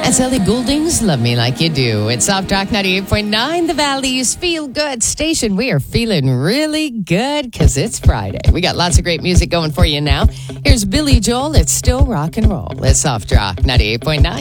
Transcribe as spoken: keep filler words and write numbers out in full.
That's Ellie Goulding's Love Me Like You Do. It's Soft Rock ninety-eight point nine, the Valley's Feel Good station. We are feeling really good because it's Friday. We got lots of great music going for you now. Here's Billy Joel. It's still rock and roll. It's Soft Rock ninety-eight point nine.